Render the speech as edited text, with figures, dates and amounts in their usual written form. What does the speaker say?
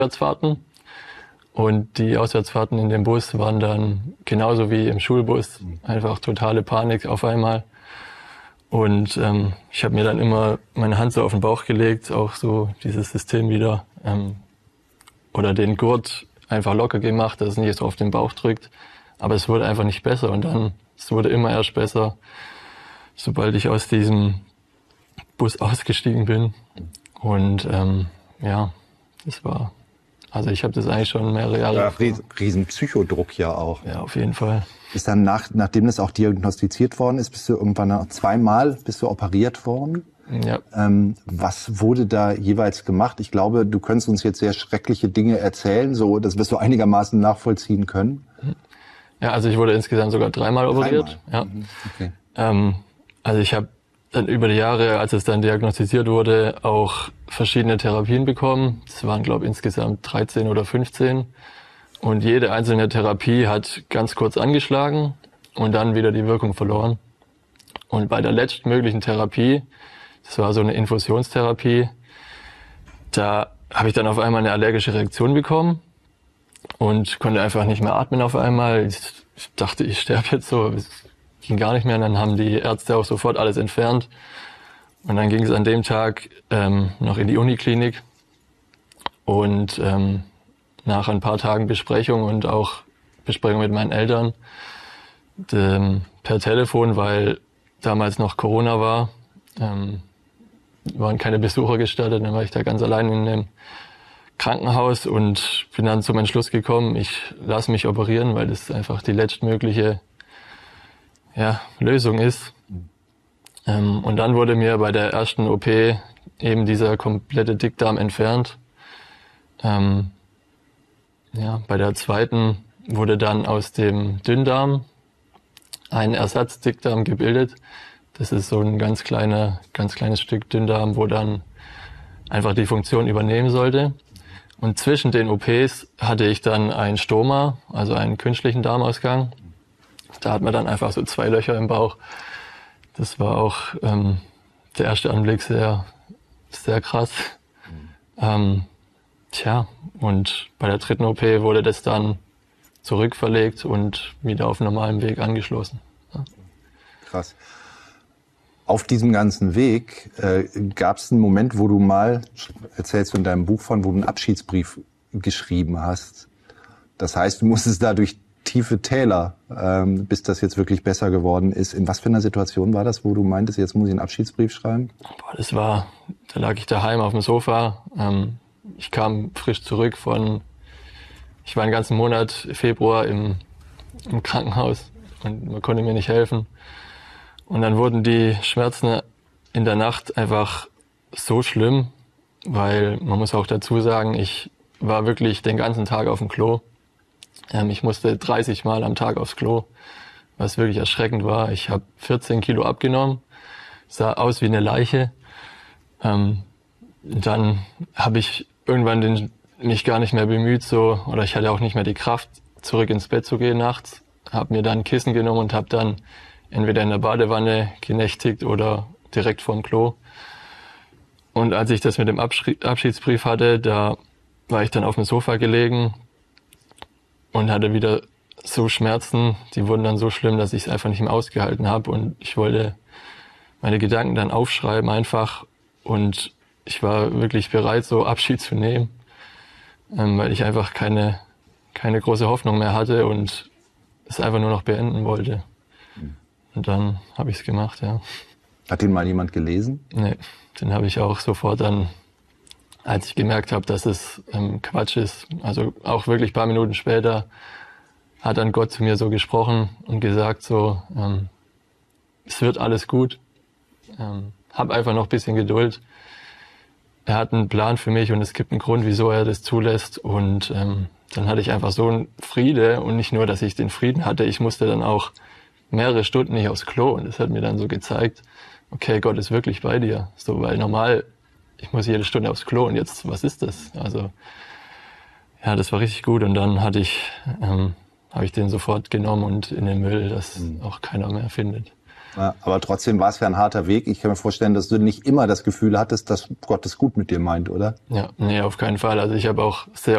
Auswärtsfahrten. Und die Auswärtsfahrten in dem Bus waren dann genauso wie im Schulbus, einfach totale Panik auf einmal. Und ich habe mir dann immer meine Hand so auf den Bauch gelegt, auch so dieses System wieder, oder den Gurt einfach locker gemacht, dass es nicht so auf den Bauch drückt. Aber es wurde einfach nicht besser und dann, es wurde immer erst besser, sobald ich aus diesem Bus ausgestiegen bin. Und ja, das war, also ich habe das eigentlich schon mehrere Jahre. Ja, riesen Psychodruck ja auch. Ja, auf jeden Fall. Ist dann nachdem das auch diagnostiziert worden ist, bist du irgendwann zweimal operiert worden? Ja. Was wurde da jeweils gemacht? Ich glaube, du könntest uns jetzt sehr schreckliche Dinge erzählen, so dass wir es so einigermaßen nachvollziehen können. Ja, also ich wurde insgesamt sogar dreimal operiert. Ja. Okay. Also ich habe dann über die Jahre, als es dann diagnostiziert wurde, auch verschiedene Therapien bekommen. Das waren, glaube ich, insgesamt 13 oder 15. Und jede einzelne Therapie hat ganz kurz angeschlagen und dann wieder die Wirkung verloren. Und bei der letztmöglichen Therapie, das war so eine Infusionstherapie, da habe ich dann auf einmal eine allergische Reaktion bekommen und konnte einfach nicht mehr atmen auf einmal. Ich dachte, ich sterbe jetzt so. Es ging gar nicht mehr. Und dann haben die Ärzte auch sofort alles entfernt. Und dann ging es an dem Tag noch in die Uniklinik. Und nach ein paar Tagen Besprechung und auch Besprechung mit meinen Eltern per Telefon, weil damals noch Corona war, waren keine Besucher gestattet. Dann war ich da ganz allein in dem Krankenhaus und bin dann zum Entschluss gekommen, ich lasse mich operieren, weil das einfach die letztmögliche Lösung ist. Und dann wurde mir bei der ersten OP eben dieser komplette Dickdarm entfernt. Bei der zweiten wurde dann aus dem Dünndarm ein Ersatzdickdarm gebildet. Das ist so ein ganz kleines Stück Dünndarm, wo dann einfach die Funktion übernehmen sollte. Und zwischen den OPs hatte ich dann ein Stoma, also einen künstlichen Darmausgang. Da hat man dann einfach so 2 Löcher im Bauch. Das war auch der erste Anblick sehr, sehr krass. Und bei der dritten OP wurde das dann zurückverlegt und wieder auf normalem Weg angeschlossen. Ja. Krass. Auf diesem ganzen Weg gab es einen Moment, wo du mal, erzählst du in deinem Buch von, wo du einen Abschiedsbrief geschrieben hast. Das heißt, du musstest da durch tiefe Täler, bis das jetzt wirklich besser geworden ist. In was für einer Situation war das, wo du meintest, jetzt muss ich einen Abschiedsbrief schreiben? Da lag ich daheim auf dem Sofa. Ich kam frisch zurück ich war einen ganzen Monat Februar im Krankenhaus und man konnte mir nicht helfen. Und dann wurden die Schmerzen in der Nacht einfach so schlimm, weil man muss auch dazu sagen, ich war wirklich den ganzen Tag auf dem Klo. Ich musste 30 Mal am Tag aufs Klo, was wirklich erschreckend war. Ich habe 14 Kilo abgenommen, sah aus wie eine Leiche. Dann habe ich irgendwann mich gar nicht mehr bemüht, oder ich hatte auch nicht mehr die Kraft, zurück ins Bett zu gehen nachts. Habe mir dann ein Kissen genommen und habe dann entweder in der Badewanne genächtigt oder direkt vorm Klo. Und als ich das mit dem Abschiedsbrief hatte, da war ich dann auf dem Sofa gelegen und hatte wieder so Schmerzen, die wurden dann so schlimm, dass ich es einfach nicht mehr ausgehalten habe. Und ich wollte meine Gedanken dann aufschreiben einfach. Und ich war wirklich bereit, so Abschied zu nehmen, weil ich einfach keine große Hoffnung mehr hatte und es einfach nur noch beenden wollte. Und dann habe ich es gemacht, ja. Hat den mal jemand gelesen? Nee, den habe ich auch sofort dann, als ich gemerkt habe, dass es Quatsch ist, also auch wirklich ein paar Minuten später, hat dann Gott zu mir so gesprochen und gesagt so, es wird alles gut, hab einfach noch ein bisschen Geduld. Er hat einen Plan für mich und es gibt einen Grund, wieso er das zulässt. Und dann hatte ich einfach so einen Friede und nicht nur, dass ich den Frieden hatte, ich musste dann auch mehrere Stunden nicht aufs Klo und das hat mir dann so gezeigt, okay, Gott ist wirklich bei dir. So, weil normal, ich muss jede Stunde aufs Klo und jetzt, was ist das? Also, ja, das war richtig gut und dann habe ich den sofort genommen und in den Müll, dass auch keiner mehr findet. Ja, aber trotzdem war es ja ein harter Weg. Ich kann mir vorstellen, dass du nicht immer das Gefühl hattest, dass Gott es gut mit dir meint, oder? Ja, nee, auf keinen Fall. Also ich habe auch sehr